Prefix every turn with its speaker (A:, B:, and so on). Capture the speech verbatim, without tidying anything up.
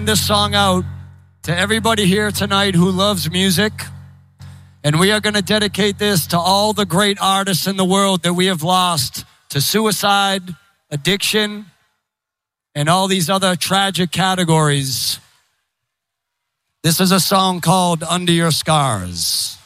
A: This song out to everybody here tonight who loves music, and we are going to dedicate this to all the great artists in the world that we have lost to suicide, addiction, and all these other tragic categories. This is a song called Under Your Scars.